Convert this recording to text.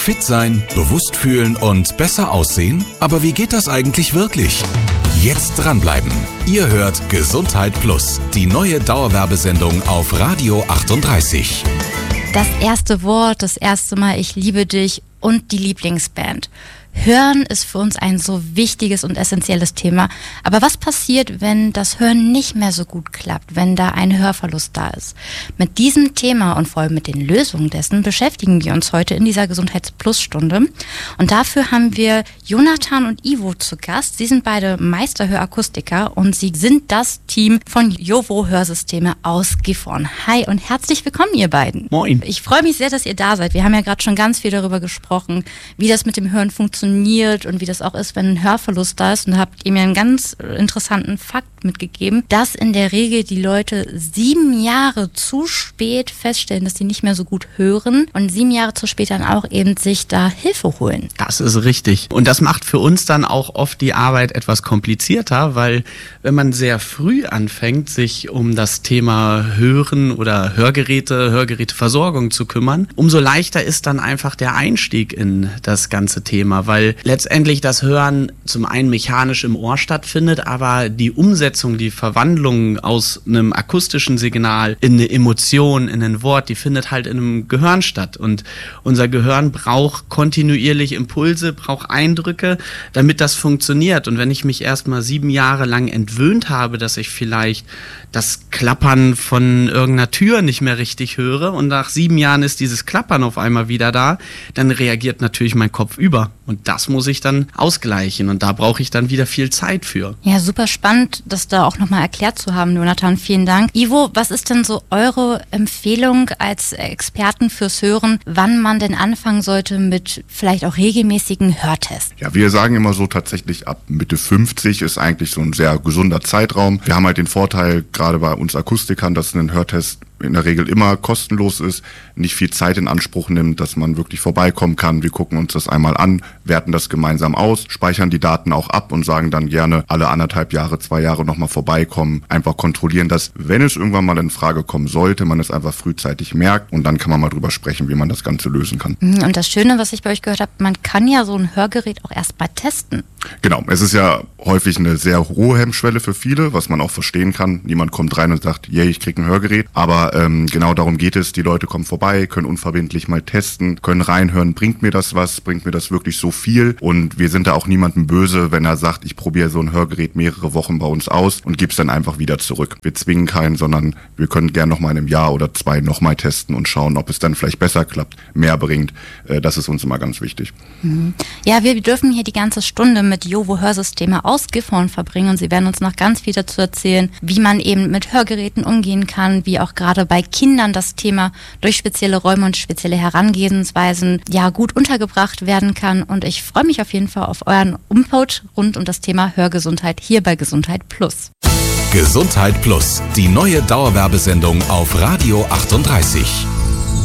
Fit sein, bewusst fühlen und besser aussehen? Aber wie geht das eigentlich wirklich? Jetzt dranbleiben. Ihr hört Gesundheit Plus, die neue Dauerwerbesendung auf Radio 38. Das erste Wort, das erste Mal ich liebe dich und die Lieblingsband. Hören ist für uns ein so wichtiges und essentielles Thema. Aber was passiert, wenn das Hören nicht mehr so gut klappt, wenn da ein Hörverlust da ist? Mit diesem Thema und vor allem mit den Lösungen dessen beschäftigen wir uns heute in dieser Gesundheits-Plus-Stunde. Und dafür haben wir Jonathan und Ivo zu Gast. Sie sind beide Meisterhörakustiker und sie sind das Team von Jovo Hörsysteme aus Gifhorn. Hi und herzlich willkommen, ihr beiden. Moin. Ich freue mich sehr, dass ihr da seid. Wir haben ja gerade schon ganz viel darüber gesprochen, wie das mit dem Hören funktioniert und wie das auch ist, wenn ein Hörverlust da ist. Und habt ihr mir einen ganz interessanten Fakt mitgegeben, dass in der Regel die Leute 7 Jahre zu spät feststellen, dass sie nicht mehr so gut hören und 7 Jahre zu spät dann auch eben sich da Hilfe holen. Das ist richtig. Und das macht für uns dann auch oft die Arbeit etwas komplizierter, weil wenn man sehr früh anfängt, sich um das Thema Hören oder Hörgeräteversorgung zu kümmern, umso leichter ist dann einfach der Einstieg in das ganze Thema, weil letztendlich das Hören zum einen mechanisch im Ohr stattfindet, aber die Umsetzung, die Verwandlung aus einem akustischen Signal in eine Emotion, in ein Wort, die findet halt in einem Gehirn statt. Und unser Gehirn braucht kontinuierlich Impulse, braucht Eindrücke, damit das funktioniert. Und wenn ich mich erstmal 7 Jahre lang entwöhnt habe, dass ich vielleicht das Klappern von irgendeiner Tür nicht mehr richtig höre und nach 7 Jahren ist dieses Klappern auf einmal wieder da, dann reagiert natürlich mein Kopf über. Und das muss ich dann ausgleichen und da brauche ich dann wieder viel Zeit für. Ja, super spannend, das da auch nochmal erklärt zu haben, Jonathan. Vielen Dank. Ivo, was ist denn so eure Empfehlung als Experten fürs Hören, wann man denn anfangen sollte mit vielleicht auch regelmäßigen Hörtests? Ja, wir sagen immer so tatsächlich ab Mitte 50 ist eigentlich so ein sehr gesunder Zeitraum. Wir haben halt den Vorteil, gerade bei uns Akustikern, dass ein Hörtest in der Regel immer kostenlos ist, nicht viel Zeit in Anspruch nimmt, dass man wirklich vorbeikommen kann. Wir gucken uns das einmal an, werten das gemeinsam aus, speichern die Daten auch ab und sagen dann gerne alle 1,5 Jahre, 2 Jahre nochmal vorbeikommen. Einfach kontrollieren, dass, wenn es irgendwann mal in Frage kommen sollte, man es einfach frühzeitig merkt und dann kann man mal drüber sprechen, wie man das Ganze lösen kann. Und das Schöne, was ich bei euch gehört habe, man kann ja so ein Hörgerät auch erst mal testen. Genau, es ist ja häufig eine sehr hohe Hemmschwelle für viele, was man auch verstehen kann. Niemand kommt rein und sagt, yay, ich krieg ein Hörgerät. Aber genau darum geht es. Die Leute kommen vorbei, können unverbindlich mal testen, können reinhören, bringt mir das was, bringt mir das wirklich so viel? Und wir sind da auch niemandem böse, wenn er sagt, ich probiere so ein Hörgerät mehrere Wochen bei uns aus und gebe es dann einfach wieder zurück. Wir zwingen keinen, sondern wir können gerne nochmal in einem Jahr oder 2 nochmal testen und schauen, ob es dann vielleicht besser klappt, mehr bringt. Das ist uns immer ganz wichtig. Ja, wir dürfen hier die ganze Stunde mit Jovo Hörsysteme aus Gifhorn verbringen und sie werden uns noch ganz viel dazu erzählen, wie man eben mit Hörgeräten umgehen kann, wie auch gerade bei Kindern das Thema durch spezielle Räume und spezielle Herangehensweisen ja gut untergebracht werden kann. Und ich freue mich auf jeden Fall auf euren Input rund um das Thema Hörgesundheit hier bei Gesundheit Plus. Gesundheit Plus, die neue Dauerwerbesendung auf Radio 38.